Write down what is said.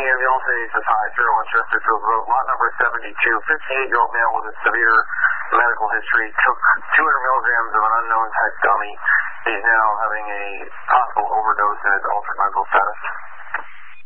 ambulance is high, 301 Chesterfield Road, lot number 72. 58-year-old male with a severe medical history took 200 milligrams of an unknown type gummy. He's now having a possible overdose and is altered mental status.